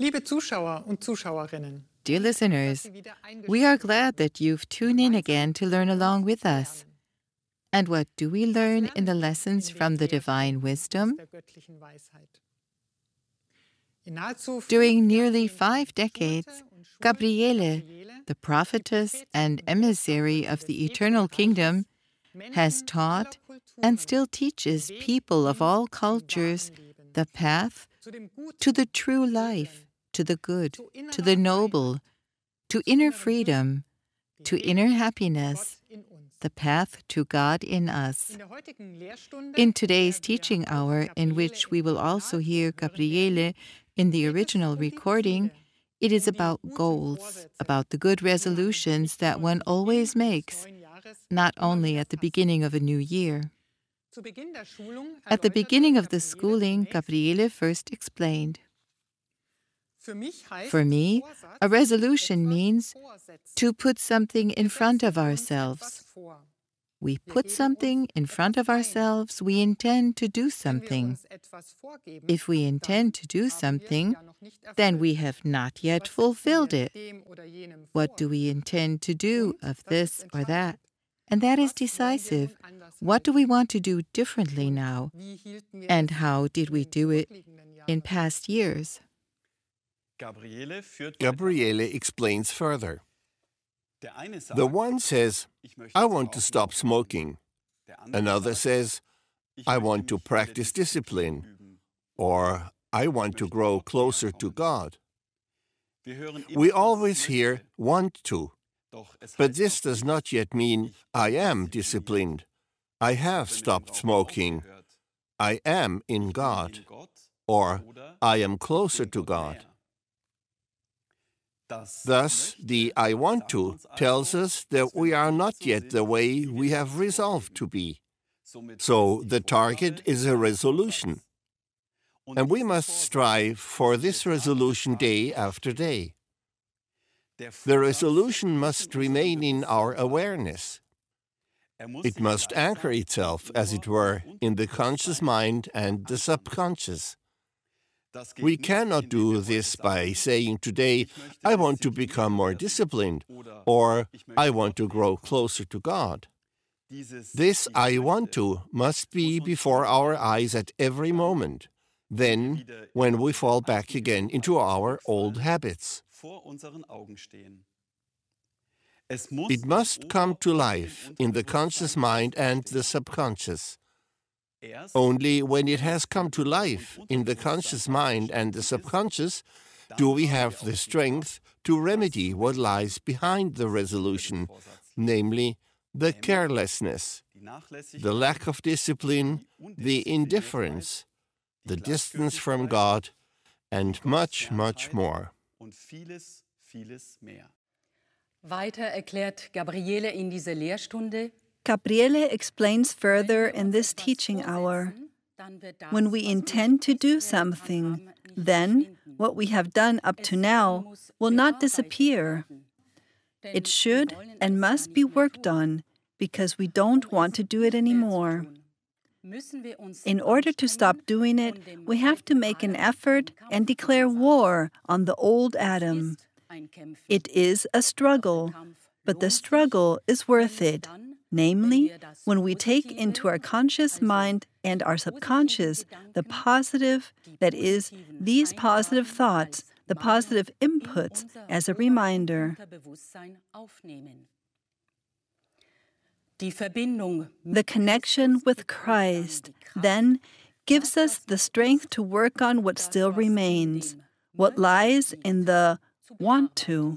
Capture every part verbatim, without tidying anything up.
Liebe Zuschauer und Zuschauerinnen, Dear listeners, we are glad that you've tuned in again to learn along with us. And what do we learn in the lessons from the divine wisdom? During nearly five decades, Gabriele, the prophetess and emissary of the eternal kingdom, has taught and still teaches people of all cultures the path to the true life, to the good, to the noble, to inner freedom, to inner happiness, the path to God in us. In today's teaching hour, in which we will also hear Gabriele in the original recording, it is about goals, about the good resolutions that one always makes, not only at the beginning of a new year. At the beginning of the schooling, Gabriele first explained, for me, a resolution means to put something in front of ourselves. We put something in front of ourselves, we intend to do something. If we intend to do something, then we have not yet fulfilled it. What do we intend to do of this or that? And that is decisive. What do we want to do differently now? And how did we do it in past years? Gabriele explains further. The one says, I want to stop smoking. Another says, I want to practice discipline, or I want to grow closer to God. We always hear want to, but this does not yet mean I am disciplined, I have stopped smoking, I am in God, or I am closer to God. Thus, the I want to tells us that we are not yet the way we have resolved to be. So the target is a resolution. And we must strive for this resolution day after day. The resolution must remain in our awareness. It must anchor itself, as it were, in the conscious mind and the subconscious. We cannot do this by saying today, I want to become more disciplined, or I want to grow closer to God. This I want to must be before our eyes at every moment, then when we fall back again into our old habits. It must come to life in the conscious mind and the subconscious. Only when it has come to life in the conscious mind and the subconscious do we have the strength to remedy what lies behind the resolution, namely the carelessness, the lack of discipline, the indifference, the distance from God, and much, much more. Weiter erklärt Gabriele in dieser Lehrstunde, Gabriele explains further in this teaching hour, when we intend to do something, then what we have done up to now will not disappear. It should and must be worked on, because we don't want to do it anymore. In order to stop doing it, we have to make an effort and declare war on the old Adam. It is a struggle, but the struggle is worth it. Namely, when we take into our conscious mind and our subconscious the positive, that is, these positive thoughts, the positive inputs as a reminder. The connection with Christ then gives us the strength to work on what still remains, what lies in the want to.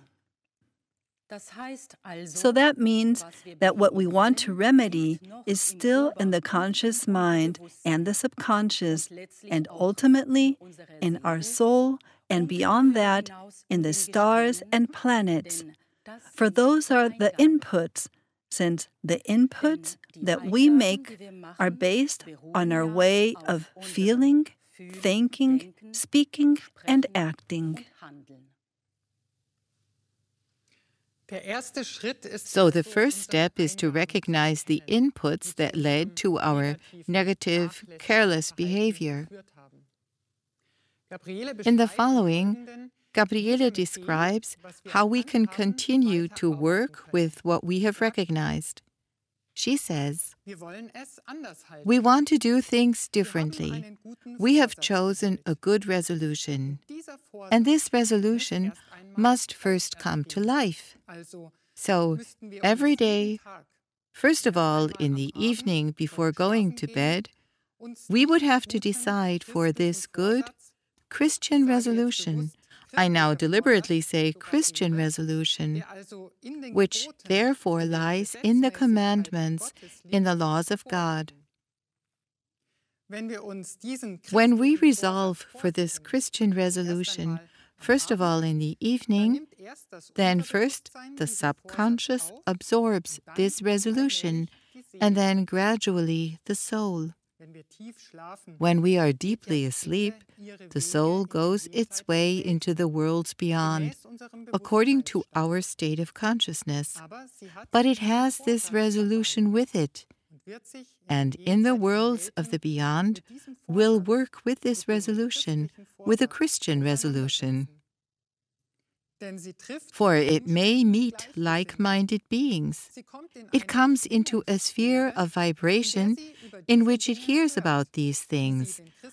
So that means that what we want to remedy is still in the conscious mind and the subconscious, and ultimately in our soul, and beyond that, in the stars and planets. For those are the inputs, since the inputs that we make are based on our way of feeling, thinking, speaking, and acting. So the first step is to recognize the inputs that led to our negative, careless behavior. In the following, Gabriele describes how we can continue to work with what we have recognized. She says, "We want to do things differently. We have chosen a good resolution, and this resolution must first come to life. So, every day, first of all, in the evening before going to bed, we would have to decide for this good Christian resolution. I now deliberately say Christian resolution, which therefore lies in the commandments, in the laws of God. When we resolve for this Christian resolution, first of all in the evening, then first the subconscious absorbs this resolution, and then gradually the soul. When we are deeply asleep, the soul goes its way into the worlds beyond, according to our state of consciousness. But it has this resolution with it, and in the worlds of the beyond will work with this resolution, with a Christian resolution. For it may meet like-minded beings. It comes into a sphere of vibration in which it hears about these things,